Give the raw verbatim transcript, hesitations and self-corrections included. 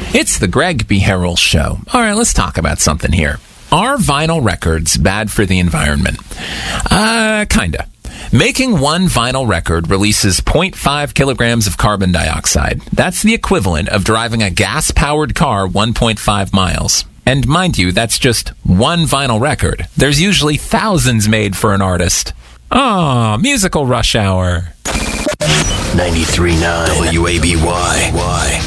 It's the Greg B. Harrell Show. All right, let's talk about something here. Are vinyl records bad for the environment? Uh, kinda. Making one vinyl record releases zero point five kilograms of carbon dioxide. That's the equivalent of driving a gas-powered car one point five miles. And mind you, that's just one vinyl record. There's usually thousands made for an artist. Aw, musical rush hour. ninety-three point nine W A B Y.